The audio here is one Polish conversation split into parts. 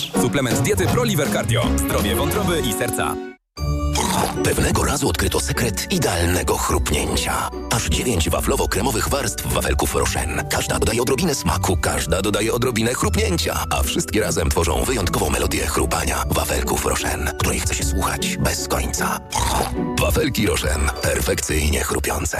Suplement diety ProLiver Cardio. Zdrowie wątroby i serca. Pewnego razu odkryto sekret idealnego chrupnięcia. Aż 9 waflowo-kremowych warstw wafelków Rochen. Każda dodaje odrobinę smaku, każda dodaje odrobinę chrupnięcia, a wszystkie razem tworzą wyjątkową melodię chrupania wafelków Rochen, której chce się słuchać bez końca. Wafelki Rochen. Perfekcyjnie chrupiące.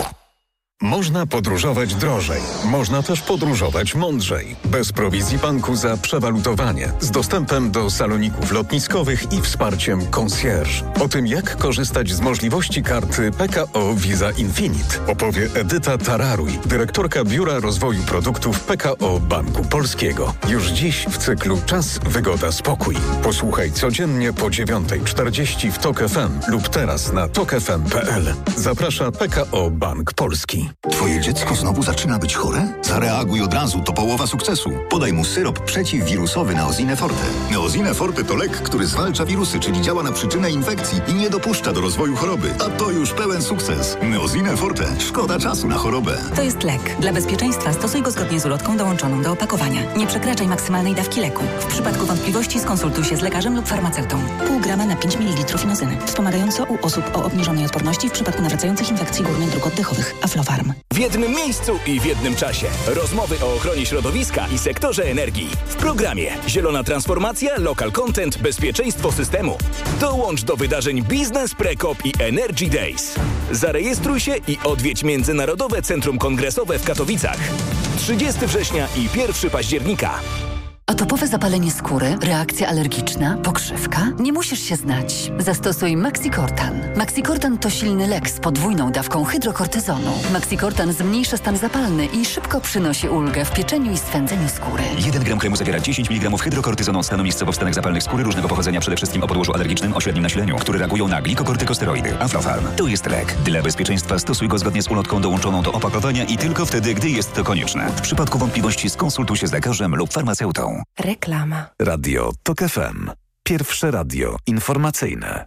Można podróżować drożej. Można też podróżować mądrzej. Bez prowizji banku za przewalutowanie. Z dostępem do saloników lotniskowych i wsparciem concierge. O tym, jak korzystać z możliwości karty PKO Visa Infinite, opowie Edyta Tararuj, dyrektorka Biura Rozwoju Produktów PKO Banku Polskiego. Już dziś w cyklu Czas, Wygoda, Spokój. Posłuchaj codziennie po 9:40 w TOK FM lub teraz na tokfm.pl. Zaprasza PKO Bank Polski. Twoje dziecko znowu zaczyna być chore? Zareaguj od razu, to połowa sukcesu. Podaj mu syrop przeciwwirusowy Neosine Forte. Neosine Forte to lek, który zwalcza wirusy, czyli działa na przyczynę infekcji i nie dopuszcza do rozwoju choroby. A to już pełen sukces. Neosine Forte. Szkoda czasu na chorobę. To jest lek. Dla bezpieczeństwa stosuj go zgodnie z ulotką dołączoną do opakowania. Nie przekraczaj maksymalnej dawki leku. W przypadku wątpliwości skonsultuj się z lekarzem lub farmaceutą. Pół grama na 5 ml inozyny. Wspomagająco u osób o obniżonej odporności w przypadku nawracających infekcji górnych dróg oddechowych. Aflofarm. W jednym miejscu i w jednym czasie. Rozmowy o ochronie środowiska i sektorze energii. W programie Zielona Transformacja, Local Content, Bezpieczeństwo Systemu. Dołącz do wydarzeń Biznes, Prekop i Energy Days. Zarejestruj się i odwiedź Międzynarodowe Centrum Kongresowe w Katowicach. 30 września i 1 października. Atopowe zapalenie skóry, reakcja alergiczna, pokrzywka? Nie musisz się znać. Zastosuj Maxicortan. Maxicortan to silny lek z podwójną dawką hydrokortyzonu. Maxicortan zmniejsza stan zapalny i szybko przynosi ulgę w pieczeniu i swędzeniu skóry. 1 gram kremu zawiera 10 mg hydrokortyzonu od stanu miejscowo wstanek zapalnych skóry różnego pochodzenia, przede wszystkim o podłożu alergicznym o średnim nasileniu, które reagują na glikokortykosteroidy. Aflofarm. To jest lek. Dla bezpieczeństwa stosuj go zgodnie z ulotką dołączoną do opakowania i tylko wtedy, gdy jest to konieczne. W przypadku wątpliwości skonsultuj się z lekarzem lub farmaceutą. Reklama. Radio TOK FM. Pierwsze radio informacyjne.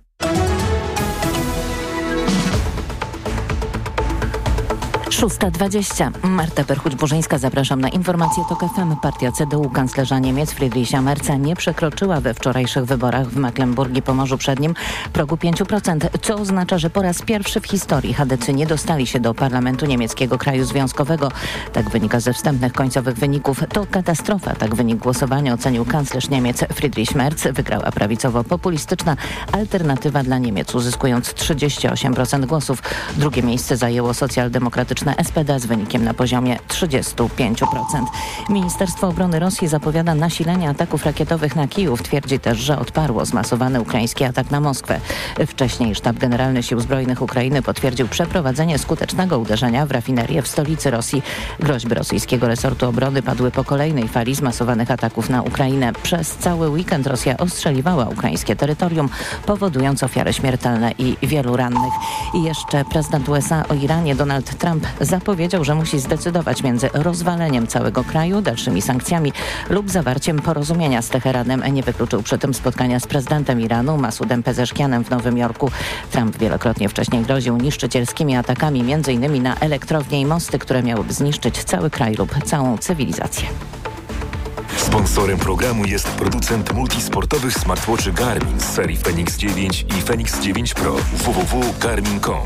6:20. Marta Perchuć-Burzyńska, zapraszam na informację TOK FM. Partia CDU kanclerza Niemiec Friedricha Merza nie przekroczyła we wczorajszych wyborach w Mecklenburgii Pomorzu Przednim progu 5%, co oznacza, że po raz pierwszy w historii chadecy nie dostali się do parlamentu niemieckiego kraju związkowego. Tak wynika ze wstępnych końcowych wyników. To katastrofa. Tak wynik głosowania ocenił kanclerz Niemiec Friedrich Merz. Wygrała prawicowo-populistyczna Alternatywa dla Niemiec, uzyskując 38% głosów. Drugie miejsce zajęło socjaldemokratyczne SPD z wynikiem na poziomie 35%. Ministerstwo Obrony Rosji zapowiada nasilenie ataków rakietowych na Kijów. Twierdzi też, że odparło zmasowany ukraiński atak na Moskwę. Wcześniej Sztab Generalny Sił Zbrojnych Ukrainy potwierdził przeprowadzenie skutecznego uderzenia w rafinerię w stolicy Rosji. Groźby rosyjskiego resortu obrony padły po kolejnej fali zmasowanych ataków na Ukrainę. Przez cały weekend Rosja ostrzeliwała ukraińskie terytorium, powodując ofiary śmiertelne i wielu rannych. I jeszcze prezydent USA o Iranie Donald Trump zapowiedział, że musi zdecydować między rozwaleniem całego kraju, dalszymi sankcjami lub zawarciem porozumienia z Teheranem. Nie wykluczył przy tym spotkania z prezydentem Iranu Masudem Pezeszkianem w Nowym Jorku. Trump wielokrotnie wcześniej groził niszczycielskimi atakami m.in. na elektrownie i mosty, które miałyby zniszczyć cały kraj lub całą cywilizację. Sponsorem programu jest producent multisportowych smartwatchy Garmin z serii Fenix 9 i Fenix 9 Pro. www.garmin.com.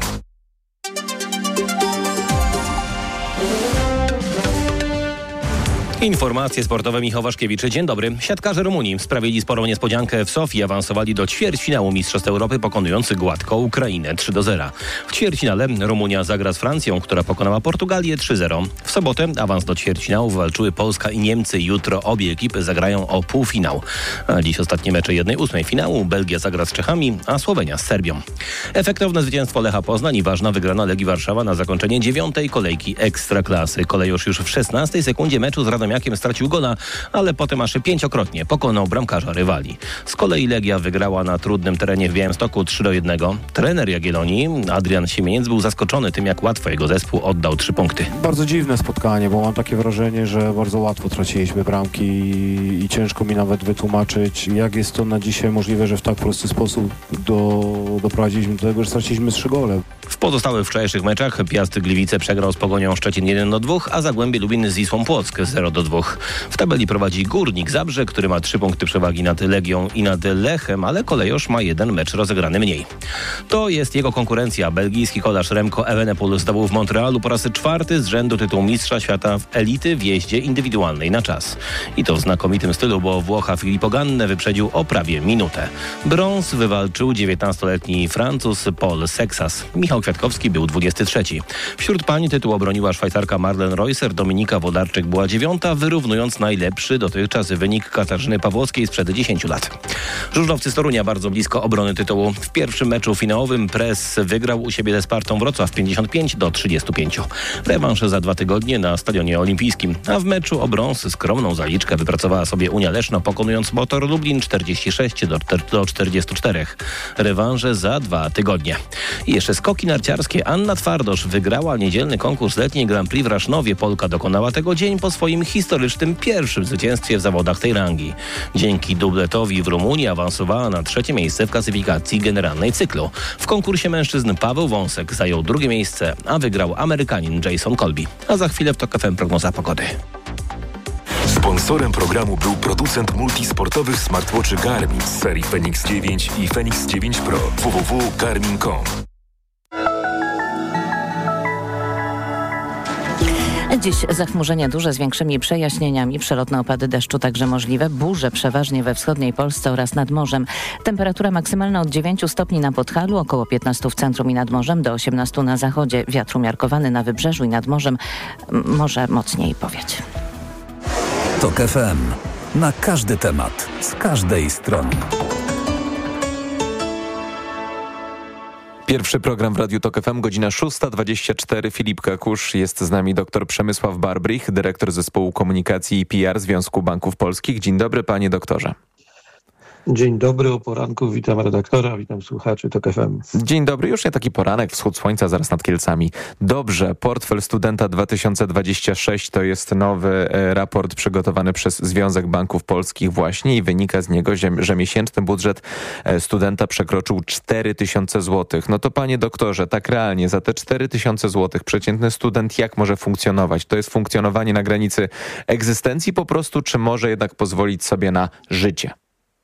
Informacje sportowe, Michał Waszkiewicz. Dzień dobry. Siatkarze Rumunii sprawili sporą niespodziankę w Sofii. Awansowali do ćwierćfinału Mistrzostw Europy, pokonujący gładko Ukrainę 3-0. W ćwierćfinale Rumunia zagra z Francją, która pokonała Portugalię 3-0. W sobotę awans do ćwierćfinału walczyły Polska i Niemcy. Jutro obie ekipy zagrają o półfinał. A dziś ostatnie mecze 1/8 finału. Belgia zagra z Czechami, a Słowenia z Serbią. Efektowne zwycięstwo Lecha Poznań i ważna wygrana Legii Warszawa na zakończenie 9. kolejki Ekstraklasy. Kolejorz już w 16 sekundzie meczu z Radomiakiem stracił gola, ale potem aż 5-krotnie pokonał bramkarza rywali. Z kolei Legia wygrała na trudnym terenie w Białymstoku 3-1. Trener Jagiellonii, Adrian Siemieniec, był zaskoczony tym, jak łatwo jego zespół oddał 3 punkty. Bardzo dziwne spotkanie, bo mam takie wrażenie, że bardzo łatwo traciliśmy bramki i ciężko mi nawet wytłumaczyć, jak jest to na dzisiaj możliwe, że w tak prosty sposób doprowadziliśmy do tego, że straciliśmy 3 gole. W pozostałych wczorajszych meczach Piast Gliwice przegrał z Pogonią Szczecin 1-2, a Zagłębie Lubin z Wisłą Płock 0-2. 1-2. W tabeli prowadzi Górnik Zabrze, który ma 3 punkty przewagi nad Legią i nad Lechem, ale Kolejosz ma 1 mecz rozegrany mniej. To jest jego konkurencja. Belgijski kolarz Remco Evenepoel zdobył w Montrealu po raz 4 z rzędu tytuł mistrza świata w elity w jeździe indywidualnej na czas. I to w znakomitym stylu, bo Włocha Filippo Ganna wyprzedził o prawie minutę. Brąz wywalczył 19-letni Francuz Paul Sexas. Michał Kwiatkowski był 23. Wśród pań tytuł obroniła Szwajcarka Marlen Reusser, Dominika Wodarczyk była 9, wyrównując najlepszy dotychczas wynik Katarzyny Pawłowskiej sprzed 10 lat. Żużlowcy z Torunia bardzo blisko obrony tytułu. W pierwszym meczu finałowym Press wygrał u siebie ze Spartą Wrocław 55-35. Rewanż za 2 tygodnie na Stadionie Olimpijskim, a w meczu o brąz skromną zaliczkę wypracowała sobie Unia Leszno, pokonując Motor Lublin 46-44. Rewanże za 2 tygodnie. I jeszcze skoki narciarskie. Anna Twardosz wygrała niedzielny konkurs letniej Grand Prix w Rasznowie. Polka dokonała tego dzień po swoim historycznym pierwszym zwycięstwie w zawodach tej rangi. Dzięki dubletowi w Rumunii awansowała na 3. miejsce w klasyfikacji generalnej cyklu. W konkursie mężczyzn Paweł Wąsek zajął 2. miejsce, a wygrał Amerykanin Jason Colby. A za chwilę w TOK FM prognoza pogody. Sponsorem programu był producent multisportowych smartwatchy Garmin z serii Fenix 9 i Fenix 9 Pro. www.garmin.com. Dziś zachmurzenie duże z większymi przejaśnieniami, przelotne opady deszczu także możliwe, burze przeważnie we wschodniej Polsce oraz nad morzem. Temperatura maksymalna od 9 stopni na Podhalu, około 15 w centrum i nad morzem, do 18 na zachodzie. Wiatr umiarkowany na wybrzeżu i nad morzem, może mocniej powiać. TOK FM. Na każdy temat, z każdej strony. Pierwszy program w Radiu TOK FM, godzina 6:24. Filip Kakusz, jest z nami dr Przemysław Barbrich, dyrektor zespołu komunikacji i PR Związku Banków Polskich. Dzień dobry, panie doktorze. Dzień dobry, o poranku. Witam redaktora, witam słuchaczy TOK FM. Dzień dobry, już nie taki poranek, wschód słońca zaraz nad Kielcami. Dobrze, portfel studenta 2026 to jest nowy raport przygotowany przez Związek Banków Polskich właśnie i wynika z niego, że miesięczny budżet studenta przekroczył 4000 zł. No to panie doktorze, tak realnie, za te 4000 zł przeciętny student jak może funkcjonować? To jest funkcjonowanie na granicy egzystencji po prostu, czy może jednak pozwolić sobie na życie?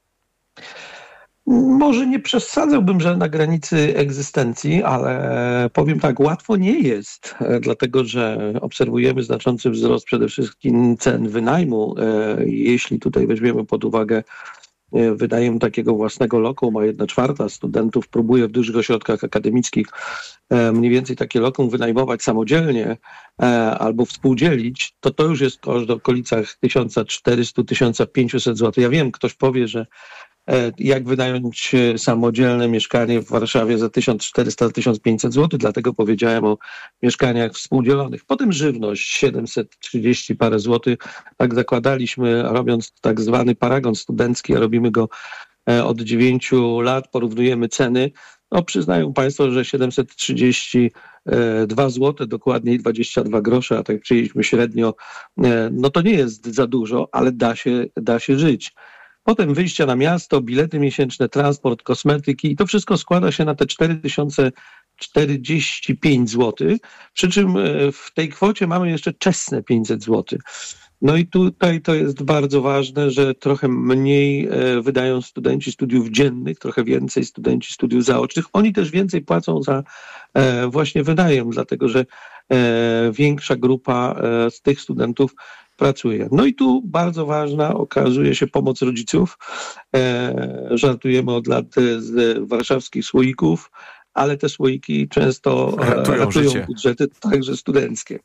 Może nie przesadzałbym, że na granicy egzystencji, ale powiem tak, łatwo nie jest, dlatego że obserwujemy znaczący wzrost przede wszystkim cen wynajmu. Jeśli tutaj weźmiemy pod uwagę wynajem takiego własnego lokum, a 1/4 studentów próbuje w dużych ośrodkach akademickich mniej więcej takie lokum wynajmować samodzielnie albo współdzielić, to już jest koszt w okolicach 1400-1500 zł. Ja wiem, ktoś powie, że jak wynająć samodzielne mieszkanie w Warszawie za 1400-1500 zł, dlatego powiedziałem o mieszkaniach współdzielonych. Potem żywność 730 parę złotych, tak zakładaliśmy, robiąc tak zwany paragon studencki, a robimy go od 9 lat, porównujemy ceny. No przyznają państwo, że 732 zł, dokładniej 22 grosze, a tak przyjęliśmy średnio, no to nie jest za dużo, ale da się żyć. Potem wyjścia na miasto, bilety miesięczne, transport, kosmetyki i to wszystko składa się na te 4045 zł, przy czym w tej kwocie mamy jeszcze czesne 500 zł. No i tutaj to jest bardzo ważne, że trochę mniej wydają studenci studiów dziennych, trochę więcej studenci studiów zaocznych. Oni też więcej płacą za właśnie wynajem, dlatego że większa grupa z tych studentów pracuje. No i tu bardzo ważna okazuje się pomoc rodziców. Żartujemy od lat z warszawskich słoików, ale te słoiki często ratują budżety, także studenckie.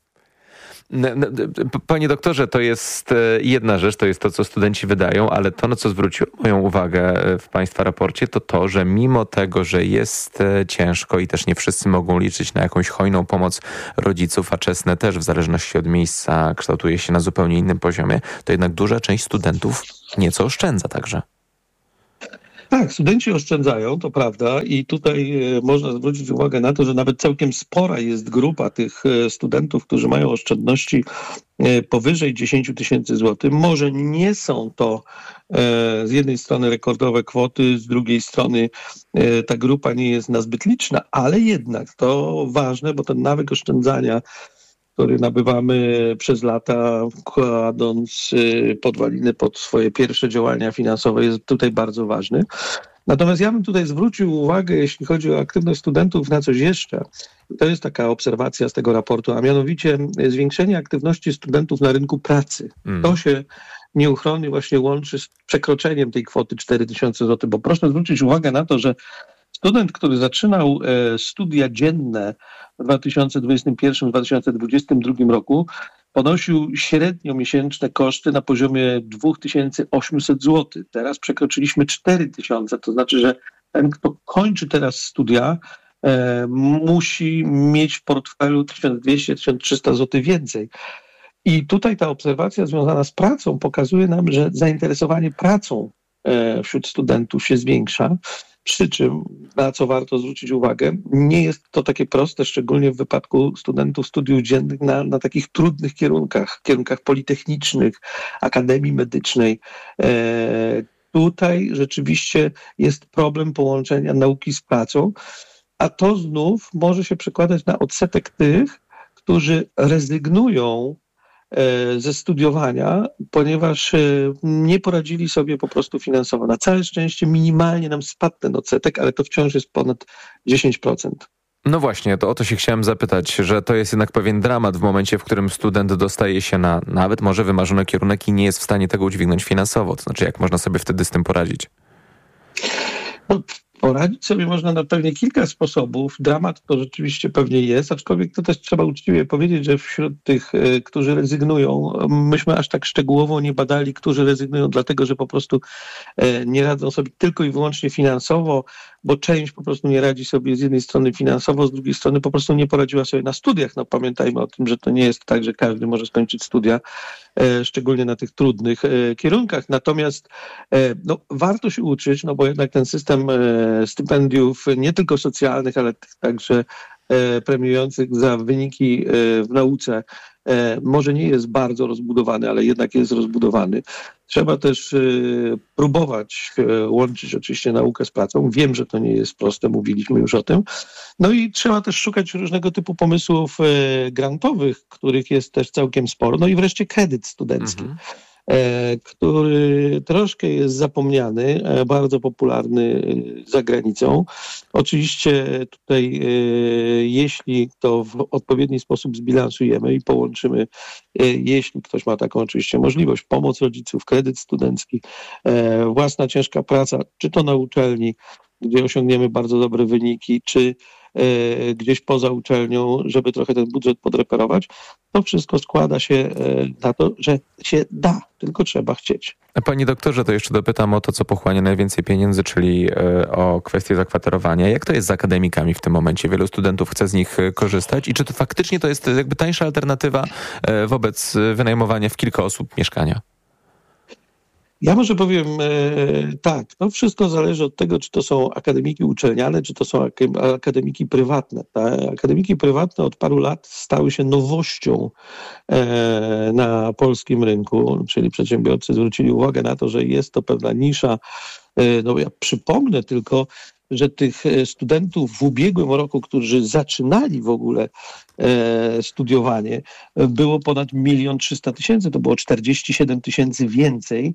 Panie doktorze, to jest jedna rzecz, to jest to, co studenci wydają, ale to, na co zwróciło moją uwagę w państwa raporcie, to, że mimo tego, że jest ciężko i też nie wszyscy mogą liczyć na jakąś hojną pomoc rodziców, a czesne też w zależności od miejsca kształtuje się na zupełnie innym poziomie, to jednak duża część studentów nieco oszczędza także. Tak, studenci oszczędzają, to prawda, i tutaj można zwrócić uwagę na to, że nawet całkiem spora jest grupa tych studentów, którzy mają oszczędności powyżej 10 000 złotych. Może nie są to z jednej strony rekordowe kwoty, z drugiej strony ta grupa nie jest nazbyt liczna, ale jednak to ważne, bo ten nawyk oszczędzania który nabywamy przez lata, kładąc podwaliny pod swoje pierwsze działania finansowe, jest tutaj bardzo ważny. Natomiast ja bym tutaj zwrócił uwagę, jeśli chodzi o aktywność studentów, na coś jeszcze. To jest taka obserwacja z tego raportu, a mianowicie zwiększenie aktywności studentów na rynku pracy. To się nieuchronnie właśnie łączy z przekroczeniem tej kwoty 4000 zł, bo proszę zwrócić uwagę na to, że student, który zaczynał studia dzienne w 2021-2022 roku, ponosił średnio miesięczne koszty na poziomie 2800 zł. Teraz przekroczyliśmy 4000, to znaczy, że ten, kto kończy teraz studia, musi mieć w portfelu 1200-1300 zł więcej. I tutaj ta obserwacja związana z pracą pokazuje nam, że zainteresowanie pracą wśród studentów się zwiększa. Przy czym, na co warto zwrócić uwagę, nie jest to takie proste, szczególnie w wypadku studentów studiów dziennych na takich trudnych kierunkach politechnicznych, akademii medycznej. Tutaj rzeczywiście jest problem połączenia nauki z pracą, a to znów może się przekładać na odsetek tych, którzy rezygnują ze studiowania, ponieważ nie poradzili sobie po prostu finansowo. Na całe szczęście minimalnie nam spadł ten odsetek, ale to wciąż jest ponad 10%. No właśnie, to o to się chciałem zapytać, że to jest jednak pewien dramat w momencie, w którym student dostaje się na nawet może wymarzony kierunek i nie jest w stanie tego udźwignąć finansowo. To znaczy, jak można sobie wtedy z tym poradzić? No, poradzić sobie można na pewnie kilka sposobów. Dramat to rzeczywiście pewnie jest, aczkolwiek to też trzeba uczciwie powiedzieć, że wśród tych, którzy rezygnują, myśmy aż tak szczegółowo nie badali, którzy rezygnują dlatego, że po prostu nie radzą sobie tylko i wyłącznie finansowo, bo część po prostu nie radzi sobie z jednej strony finansowo, z drugiej strony po prostu nie poradziła sobie na studiach. No pamiętajmy o tym, że to nie jest tak, że każdy może skończyć studia, szczególnie na tych trudnych kierunkach. Natomiast no, warto się uczyć, no bo jednak ten system stypendiów nie tylko socjalnych, ale także premiujących za wyniki w nauce może nie jest bardzo rozbudowany, ale jednak jest rozbudowany. Trzeba też próbować łączyć oczywiście naukę z pracą. Wiem, że to nie jest proste, mówiliśmy już o tym. No i trzeba też szukać różnego typu pomysłów grantowych, których jest też całkiem sporo. No i wreszcie kredyt studencki, który troszkę jest zapomniany, bardzo popularny za granicą. Oczywiście tutaj, jeśli to w odpowiedni sposób zbilansujemy i połączymy, jeśli ktoś ma taką oczywiście możliwość, pomoc rodziców, kredyt studencki, własna ciężka praca, czy to na uczelni, gdzie osiągniemy bardzo dobre wyniki, czy gdzieś poza uczelnią, żeby trochę ten budżet podreperować, to wszystko składa się na to, że się da, tylko trzeba chcieć. Panie doktorze, to jeszcze dopytam o to, co pochłania najwięcej pieniędzy, czyli o kwestię zakwaterowania. Jak to jest z akademikami w tym momencie? Wielu studentów chce z nich korzystać i czy to faktycznie to jest jakby tańsza alternatywa wobec wynajmowania w kilka osób mieszkania? Ja może powiem tak, no wszystko zależy od tego, czy to są akademiki uczelniane, czy to są akademiki prywatne. Te akademiki prywatne od paru lat stały się nowością na polskim rynku, czyli przedsiębiorcy zwrócili uwagę na to, że jest to pewna nisza. No ja przypomnę tylko, że tych studentów w ubiegłym roku, którzy zaczynali w ogóle studiowanie, było ponad 1 300 000. To było 47 000 więcej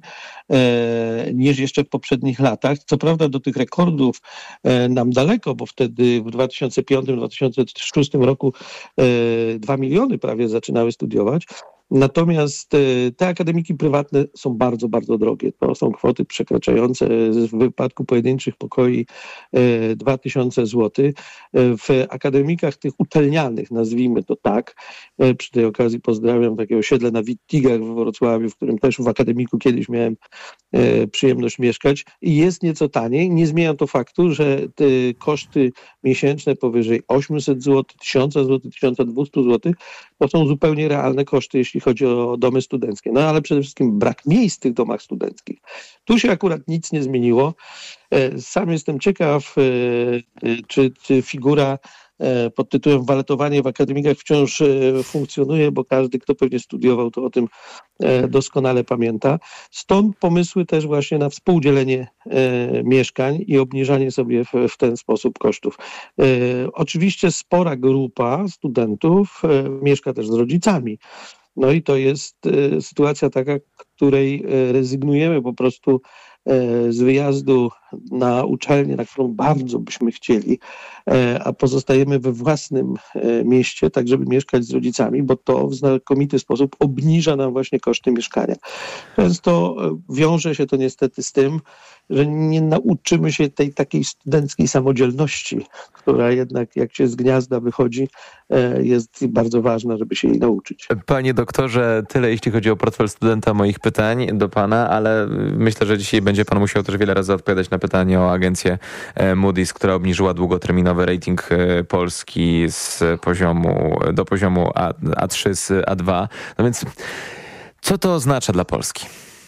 niż jeszcze w poprzednich latach. Co prawda do tych rekordów nam daleko, bo wtedy w 2005-2006 roku 2 miliony prawie zaczynały studiować. Natomiast te akademiki prywatne są bardzo, bardzo drogie. To są kwoty przekraczające w wypadku pojedynczych pokoi 2000 zł. W akademikach tych uczelnianych, nazwijmy to tak, przy tej okazji pozdrawiam takie osiedle na Wittigach w Wrocławiu, w którym też w akademiku kiedyś miałem przyjemność mieszkać i jest nieco taniej. Nie zmienia to faktu, że te koszty miesięczne powyżej 800 zł, 1000 zł, 1200 zł to są zupełnie realne koszty, jeśli chodzi o domy studenckie. No ale przede wszystkim brak miejsc w tych domach studenckich. Tu się akurat nic nie zmieniło. Sam jestem ciekaw, czy figura pod tytułem waletowanie w akademikach wciąż funkcjonuje, bo każdy, kto pewnie studiował, to o tym doskonale pamięta. Stąd pomysły też właśnie na współdzielenie mieszkań i obniżanie sobie w ten sposób kosztów. Oczywiście spora grupa studentów mieszka też z rodzicami. No i to jest sytuacja taka, której rezygnujemy po prostu z wyjazdu na uczelnię, na którą bardzo byśmy chcieli, a pozostajemy we własnym mieście, tak żeby mieszkać z rodzicami, bo to w znakomity sposób obniża nam właśnie koszty mieszkania. Często wiąże się to niestety z tym, że nie nauczymy się tej takiej studenckiej samodzielności, która jednak jak się z gniazda wychodzi, jest bardzo ważna, żeby się jej nauczyć. Panie doktorze, tyle jeśli chodzi o portfel studenta moich pytań do pana, ale myślę, że dzisiaj będzie pan musiał też wiele razy odpowiadać na pytanie o agencję Moody's, która obniżyła długoterminowy rating Polski do poziomu A3 z A2. No więc co to oznacza dla Polski?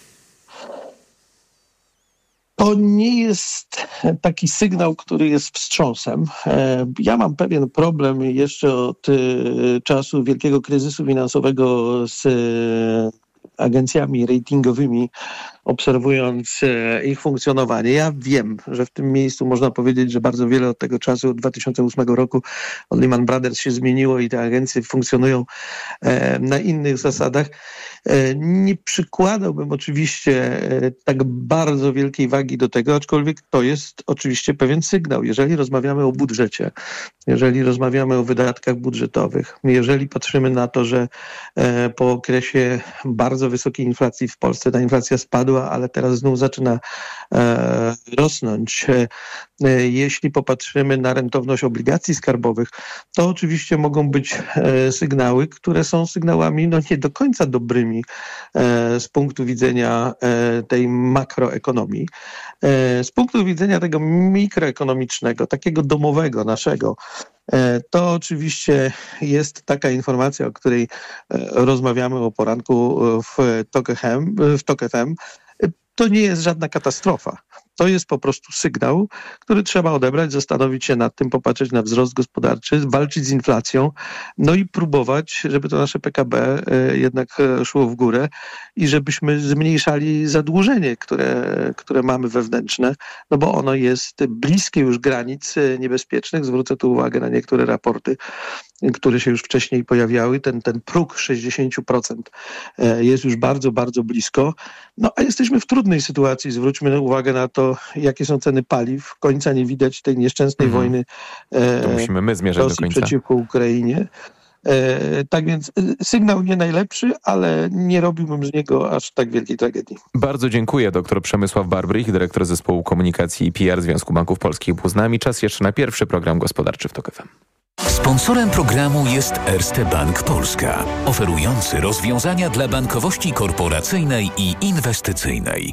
To nie jest taki sygnał, który jest wstrząsem. Ja mam pewien problem jeszcze od czasu wielkiego kryzysu finansowego z agencjami ratingowymi, obserwując ich funkcjonowanie. Ja wiem, że w tym miejscu można powiedzieć, że bardzo wiele od tego czasu, od 2008 roku, od Lehman Brothers się zmieniło i te agencje funkcjonują na innych zasadach. Nie przykładałbym oczywiście tak bardzo wielkiej wagi do tego, aczkolwiek to jest oczywiście pewien sygnał. Jeżeli rozmawiamy o budżecie, jeżeli rozmawiamy o wydatkach budżetowych, jeżeli patrzymy na to, że po okresie bardzo wysokiej inflacji w Polsce ta inflacja spadła, ale teraz znów zaczyna rosnąć. Jeśli popatrzymy na rentowność obligacji skarbowych, to oczywiście mogą być sygnały, które są sygnałami nie do końca dobrymi z punktu widzenia tej makroekonomii. Z punktu widzenia tego mikroekonomicznego, takiego domowego naszego, to oczywiście jest taka informacja, o której rozmawiamy o poranku w TOK FM. To nie jest żadna katastrofa. To jest po prostu sygnał, który trzeba odebrać, zastanowić się nad tym, popatrzeć na wzrost gospodarczy, walczyć z inflacją, no i próbować, żeby to nasze PKB jednak szło w górę i żebyśmy zmniejszali zadłużenie, które mamy wewnętrzne, no bo ono jest bliskie już granic niebezpiecznych. Zwrócę tu uwagę na niektóre raporty, które się już wcześniej pojawiały. Ten próg 60% jest już bardzo, bardzo blisko. No a jesteśmy w trudnej sytuacji. Zwróćmy uwagę na to, jakie są ceny paliw. Końca nie widać tej nieszczęsnej wojny to musimy my zmierzać Rosji do końca przeciwko Ukrainie. Tak więc sygnał nie najlepszy, ale nie robiłbym z niego aż tak wielkiej tragedii. Bardzo dziękuję. Dr Przemysław Barbrich, dyrektor Zespołu Komunikacji i PR Związku Banków Polskich był z nami. Czas jeszcze na pierwszy program gospodarczy w TOK FM. Sponsorem programu jest Erste Bank Polska, oferujący rozwiązania dla bankowości korporacyjnej i inwestycyjnej.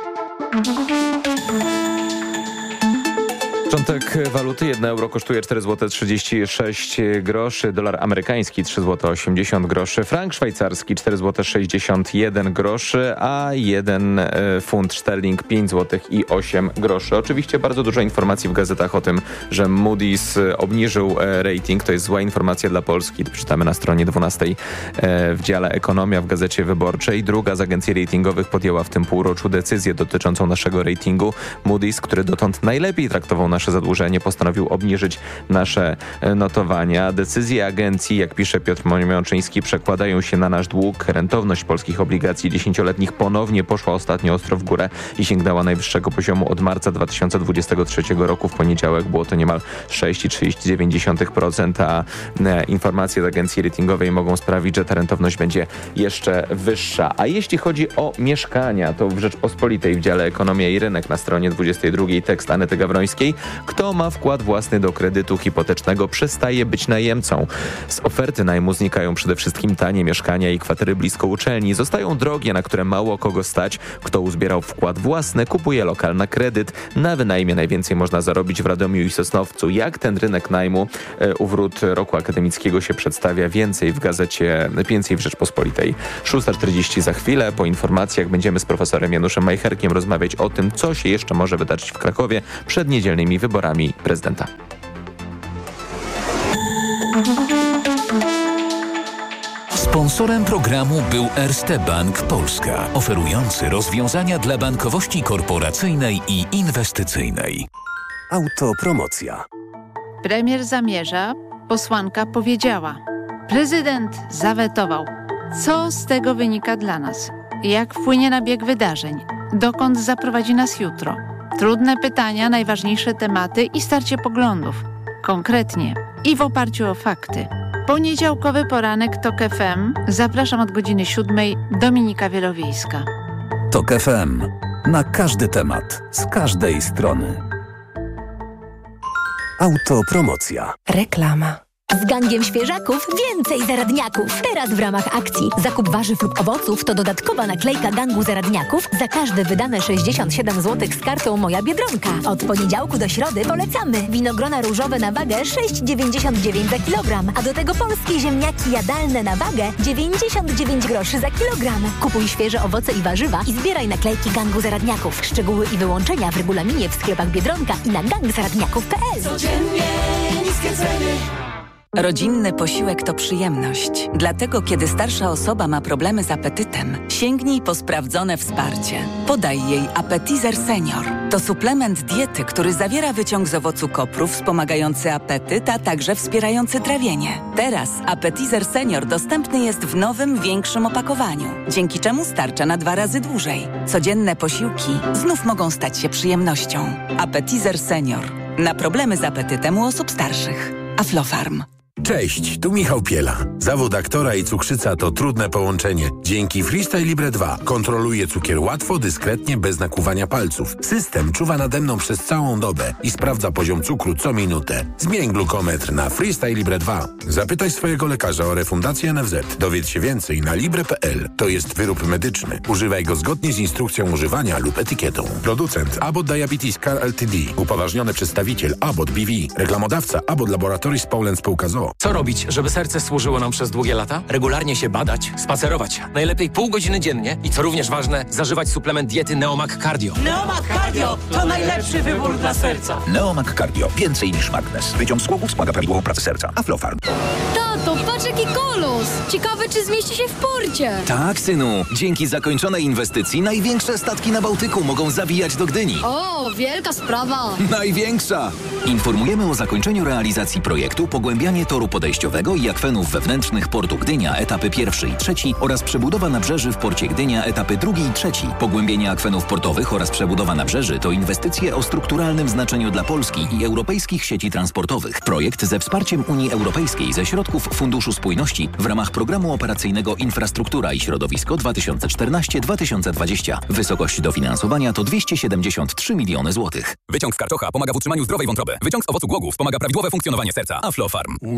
Początek waluty. 1 euro kosztuje 4,36 zł, dolar amerykański 3,80 zł, frank szwajcarski 4,61 zł, a 1 funt szterling 5,08 zł. Oczywiście bardzo dużo informacji w gazetach o tym, że Moody's obniżył rating. To jest zła informacja dla Polski. To czytamy na stronie 12 w dziale Ekonomia w Gazecie Wyborczej. Druga z agencji ratingowych podjęła w tym półroczu decyzję dotyczącą naszego ratingu. Moody's, który dotąd najlepiej traktował nasze zadłużenie, postanowił obniżyć nasze notowania. Decyzje agencji, jak pisze Piotr Mączyński, przekładają się na nasz dług. Rentowność polskich obligacji 10-letnich ponownie poszła ostatnio ostro w górę i sięgnęła najwyższego poziomu od marca 2023 roku. W poniedziałek było to niemal 6,39%, a informacje z agencji ratingowej mogą sprawić, że ta rentowność będzie jeszcze wyższa. A jeśli chodzi o mieszkania, to w Rzeczpospolitej w dziale Ekonomia i Rynek na stronie 22 tekst Anety Gawrońskiej. Kto ma wkład własny do kredytu hipotecznego, przestaje być najemcą. Z oferty najmu znikają przede wszystkim tanie mieszkania i kwatery blisko uczelni. Zostają drogie, na które mało kogo stać. Kto uzbierał wkład własny, kupuje lokal na kredyt. Na wynajmie najwięcej można zarobić w Radomiu i Sosnowcu. Jak ten rynek najmu u roku akademickiego się przedstawia? Więcej w Rzeczpospolitej. 6:40 za chwilę. Po informacjach będziemy z profesorem Januszem Majcherkiem rozmawiać o tym, co się jeszcze może wydarzyć w Krakowie przed niedzielnymi wyborami prezydenta. Sponsorem programu był Erste Bank Polska, oferujący rozwiązania dla bankowości korporacyjnej i inwestycyjnej. Autopromocja. Premier zamierza, posłanka powiedziała. Prezydent zawetował. Co z tego wynika dla nas? Jak wpłynie na bieg wydarzeń? Dokąd zaprowadzi nas jutro? Trudne pytania, najważniejsze tematy i starcie poglądów. Konkretnie i w oparciu o fakty. Poniedziałkowy poranek TOK FM. Zapraszam od godziny 7. Dominika Wielowiejska. TOK FM. Na każdy temat, z każdej strony. Autopromocja. Reklama. Z gangiem świeżaków więcej zaradniaków. Teraz w ramach akcji zakup warzyw lub owoców to dodatkowa naklejka gangu zaradniaków za każde wydane 67 zł z kartą Moja Biedronka. Od poniedziałku do środy polecamy. Winogrona różowe na wagę 6,99 za kilogram, a do tego polskie ziemniaki jadalne na wagę 99 groszy za kilogram. Kupuj świeże owoce i warzywa i zbieraj naklejki gangu zaradniaków. Szczegóły i wyłączenia w regulaminie w sklepach Biedronka i na gangzaradniaków.pl. Codziennie niskie ceny. Rodzinny posiłek to przyjemność. Dlatego, kiedy starsza osoba ma problemy z apetytem, sięgnij po sprawdzone wsparcie. Podaj jej Appetizer Senior. To suplement diety, który zawiera wyciąg z owocu kopru wspomagający apetyt, a także wspierający trawienie. Teraz Appetizer Senior dostępny jest w nowym, większym opakowaniu, dzięki czemu starcza na 2 razy dłużej. Codzienne posiłki znów mogą stać się przyjemnością. Appetizer Senior. Na problemy z apetytem u osób starszych. Aflofarm. Cześć, tu Michał Piela. Zawód aktora i cukrzyca to trudne połączenie. Dzięki Freestyle Libre 2 kontroluję cukier łatwo, dyskretnie, bez nakłuwania palców. System czuwa nade mną przez całą dobę i sprawdza poziom cukru co minutę. Zmień glukometr na Freestyle Libre 2. Zapytaj swojego lekarza o refundację NFZ. Dowiedz się więcej na libre.pl. To jest wyrób medyczny. Używaj go zgodnie z instrukcją używania lub etykietą. Producent Abbott Diabetes Care Ltd. Upoważniony przedstawiciel Abbott BV. Reklamodawca Abbott Laboratories Poland Spółka z o.o. Co robić, żeby serce służyło nam przez długie lata? Regularnie się badać, spacerować. Najlepiej pół godziny dziennie i co również ważne, zażywać suplement diety Neomag Cardio. Neomag Cardio to najlepszy wybór dla serca. Neomag Cardio. Więcej niż magnes. Wyciąg z głowy wspomaga prawidłową pracę serca. Aflofarm. Tato, patrz jaki kolos! Ciekawe, czy zmieści się w porcie. Tak, synu. Dzięki zakończonej inwestycji największe statki na Bałtyku mogą zawijać do Gdyni. O, wielka sprawa. Największa! Informujemy o zakończeniu realizacji projektu Pogłębianie toru podejściowego i akwenów wewnętrznych portu Gdynia, etapy 1 i 3 oraz przebudowa nabrzeży w porcie Gdynia, etapy 2 i 3. Pogłębienie akwenów portowych oraz przebudowa nabrzeży to inwestycje o strukturalnym znaczeniu dla Polski i europejskich sieci transportowych. Projekt ze wsparciem Unii Europejskiej ze środków Funduszu Spójności w ramach Programu Operacyjnego Infrastruktura i Środowisko 2014-2020. Wysokość dofinansowania to 273 miliony złotych. Wyciąg z karczocha pomaga w utrzymaniu zdrowej wątroby. Wyciąg z owocu głogu wspomaga prawidłowe funkcjonowanie serca. Aflofarm.